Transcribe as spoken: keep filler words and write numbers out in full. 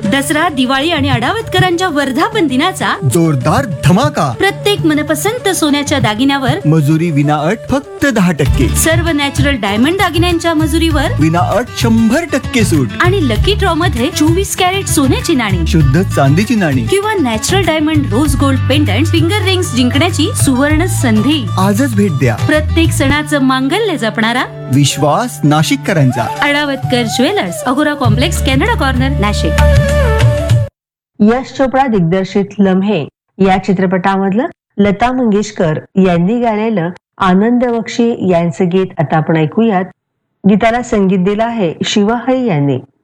दसरा, दिवाळी आणि अडावतकरांच्या वर्धापन दिनाचा जोरदार धमाका. प्रत्येक मनपसंत सोन्याच्या दागिन्यावर मजुरी विना अट फक्त दहा टक्के. सर्व नॅचरल डायमंड दागिन्यांच्या मजुरीवर विना अट शंभर टक्के सूट. आणि लकी ड्रॉ मध्ये चोवीस कॅरेट सोन्याची नाणी शुद्ध चांदीची नाणी किंवा natural diamond rose gold pendant finger rings जिंकण्याची सुवर्ण संधी. आजच भेट द्या. प्रत्येक सणाचं मांगल्य जपणारा विश्वास नाशिककरांचा. अडावतकर ज्वेलर्स, अगोरा कॉम्प्लेक्स, कॅनडा कॉर्नर, नाशिक. यश चोपडा दिग्दर्शित लम्हे या चित्रपटामधलं लता मंगेशकर यांनी गायलेलं आनंद बक्षी यांचं गीत आता आपण ऐकूयात. गीताला संगीत दिलं आहे शिवाहई यांनी.